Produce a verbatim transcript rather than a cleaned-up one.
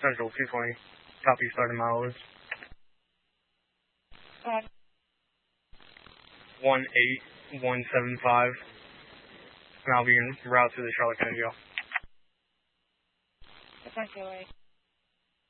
Central two twenty. Copy, starting mileage. Uh, one eight one seven five. And I'll be en route to the Charlotte Kennedy office. Essentially.